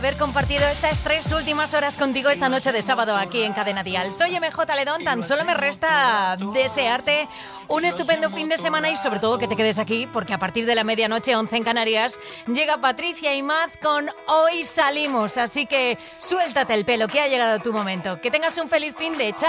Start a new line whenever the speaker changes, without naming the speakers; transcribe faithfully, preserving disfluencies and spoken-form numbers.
Haber compartido estas tres últimas horas contigo esta noche de sábado aquí en Cadena Dial. Soy M J Ledón, tan solo me resta desearte un estupendo fin de semana y sobre todo que te quedes aquí porque a partir de la medianoche, once en Canarias, llega Patricia Imaz con Hoy Salimos. Así que suéltate el pelo, que ha llegado tu momento. Que tengas un feliz fin de chao.